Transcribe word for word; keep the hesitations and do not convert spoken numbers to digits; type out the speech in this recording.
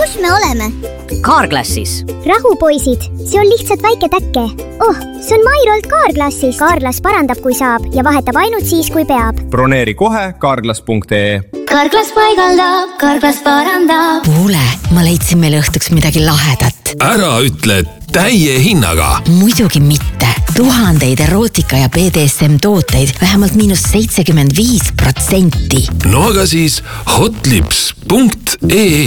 Kus me oleme? Carglassis. Rahu, poisid, see on lihtsalt väike täkke. Oh, see on Mairolt Carglassis. Carglass parandab, kui saab ja vahetab ainult siis, kui peab. Broneeri kohe carglass punkt ee. Carglass paigaldab, Carglass parandab. Kuule, ma leidsin meile õhtuks midagi lahedat. Ära ütle täie hinnaga. Muidugi mitte. Tuhandeid erootika ja B D S M tooteid vähemalt miinus seitsekümmend viis protsenti. No aga siis hotlips punkt ee.